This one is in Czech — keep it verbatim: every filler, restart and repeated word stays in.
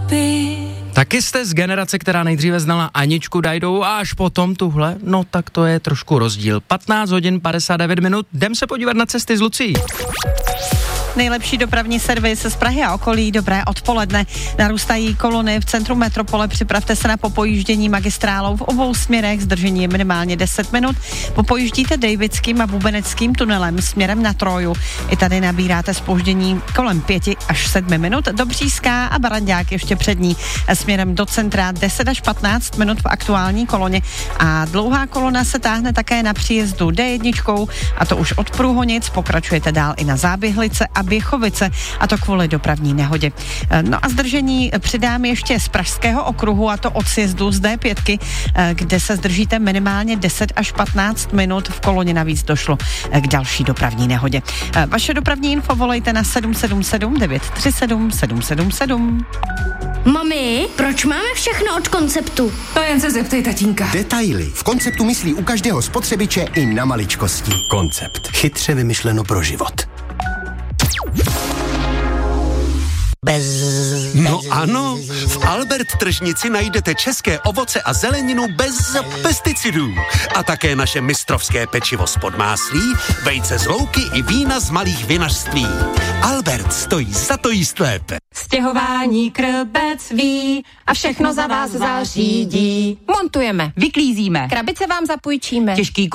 Taky jste z generace, která nejdříve znala Aničku Dajdovou a až potom tuhle? No tak to je trošku rozdíl. patnáct hodin padesát devět minut, jdem se podívat na cesty z Lucí. Nejlepší dopravní servis z Prahy a okolí, dobré odpoledne. Narůstají kolony v centru metropole, připravte se na popojíždění magistrálou v obou směrech, zdržení je minimálně deset minut. Popojíždíte Davidským a Bubeneckým tunelem směrem na Troju. I tady nabíráte zpoždění kolem pěti až sedmi minut. Do Bříská a Barandák ještě před ní směrem do centra deset až patnáct minut v aktuální koloně. A dlouhá kolona se táhne také na příjezdu D jedna a to už od Průhonic, pokračujete dál i na Záběhlice a Běchovice, a to kvůli dopravní nehodě. No a zdržení přidám ještě z Pražského okruhu, a to od sjezdu z D pět, kde se zdržíte minimálně deset až patnáct minut. V koloně navíc došlo k další dopravní nehodě. Vaše dopravní info volejte na sedm sedm sedm devět tři sedm sedm sedm sedm. Mami, proč máme všechno od Konceptu? To jen se zeptej tatínka. Detaily. V Konceptu myslí u každého spotřebiče i na maličkosti. Koncept. Chytře vymyšleno pro život. Bez... No ano, v Albert tržnici najdete české ovoce a zeleninu bez pesticidů. A také naše mistrovské pečivo z podmáslí, vejce z louky i vína z malých vinařství. Albert stojí za to jíst lépe. Stěhování Krbec ví a všechno za vás zařídí. Montujeme, Vyklízíme, krabice vám zapůjčíme, těžký